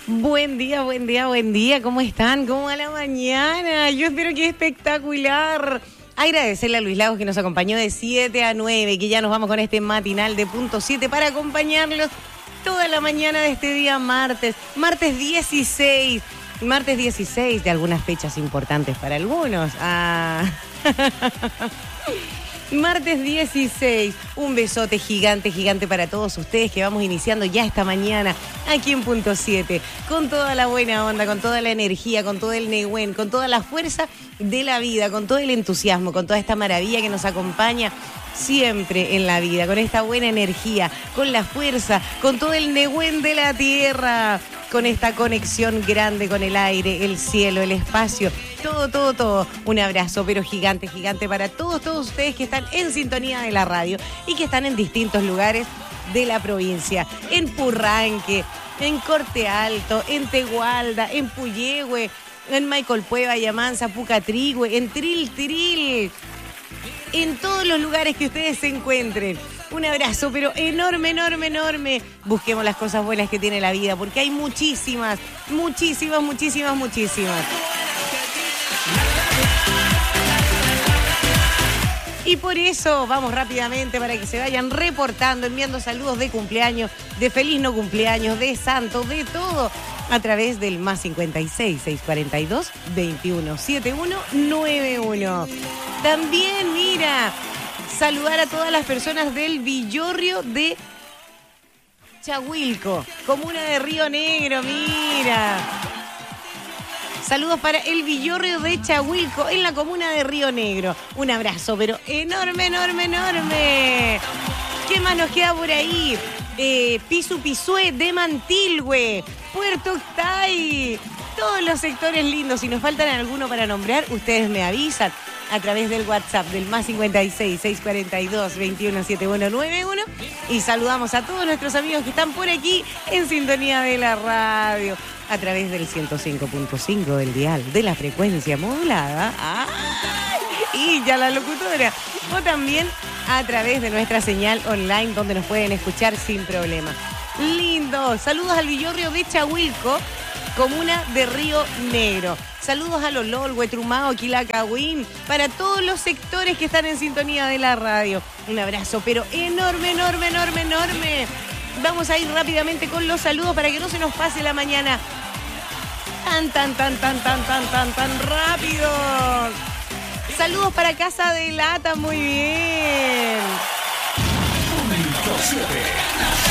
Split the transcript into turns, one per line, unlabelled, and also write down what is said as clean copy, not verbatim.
Buen día, buen día, buen día. ¿Cómo están? ¿Cómo va la mañana? Yo espero que espectacular. Agradecerle a Luis Lagos que nos acompañó de 7 a 9, que ya nos vamos con este matinal de punto 7 para acompañarlos toda la mañana de este día martes 16. Martes 16 de algunas fechas importantes para algunos. Martes 16, un besote gigante, gigante para todos ustedes que vamos iniciando ya esta mañana aquí en punto 7, con toda la buena onda, con toda la energía, con todo el Nehuen, con toda la fuerza de la vida, con todo el entusiasmo, con toda esta maravilla que nos acompaña siempre en la vida, con esta buena energía, con la fuerza, con todo el Nehuen de la tierra, con esta conexión grande con el aire, el cielo, el espacio, todo. Un abrazo, pero gigante, gigante para todos ustedes que están en sintonía de la radio y que están en distintos lugares de la provincia, en Purranque, en Corte Alto, en Tegualda, en Puyehue, en Maicolpueva, Yamanza, Pucatrihue, en Tril, en todos los lugares que ustedes se encuentren. Un abrazo, pero enorme. Busquemos las cosas buenas que tiene la vida, porque hay muchísimas. Y por eso vamos rápidamente para que se vayan reportando, enviando saludos de cumpleaños, de feliz no cumpleaños, de santo, de todo, a través del +56 642 21 71 91. También, mira, saludar a todas las personas del Villorrio de Chahuilco, comuna de Río Negro, mira. Saludos para el Villorrio de Chahuilco, en la comuna de Río Negro. Un abrazo, pero enorme. ¿Qué más nos queda por ahí? Pisue de Mantilhue, Puerto Octay, todos los sectores lindos. Si nos faltan alguno para nombrar, ustedes me avisan a través del WhatsApp del +56 642 21 71 91 y saludamos a todos nuestros amigos que están por aquí en sintonía de la radio a través del 105.5 del dial de la frecuencia modulada. ¡Ay! Y ya la locutora. O también a través de nuestra señal online donde nos pueden escuchar sin problema. Lindo. Saludos al Villorrio de Chahuilco, comuna de Río Negro. Saludos a Lolol, Huetrumao, Quilacahuín, para todos los sectores que están en sintonía de la radio. Un abrazo, pero enorme. Vamos a ir rápidamente con los saludos para que no se nos pase la mañana tan rápido. Saludos para Casa de Lata, muy bien.